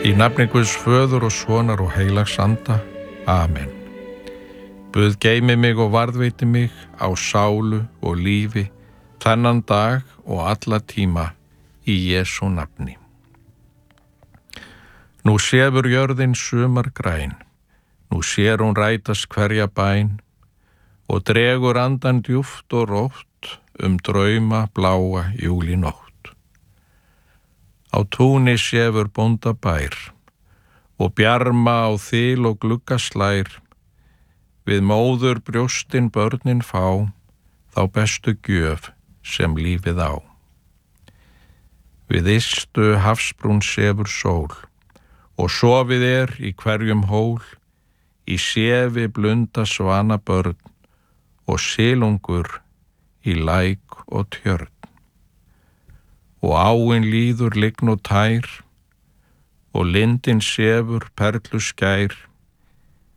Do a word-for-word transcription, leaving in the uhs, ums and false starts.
Í nafni Guðs föður og sonar og heilags anda. Amen. Guð geymi mig og varðveiti mig á sálu og lífi þennan dag og alla tíma í Jesú nafni. Nú sefur jörðin sumar græn, nú sér hún rætast hverja bæn og dregur andan djúpt og rótt um drauma bláa júlínótt. Á túni sefur bóndabær og bjarma á þil og glugga slær, við móður brjóstin börnin fá, þá bestu gjöf sem lífið á. Við ystu hafsbrún sefur sól og sofið er í hverjum hól, í sefi blunda svana börn og silungur í læk og tjörn. Og áin líður lygn og tær og lindin sefur perlu skær,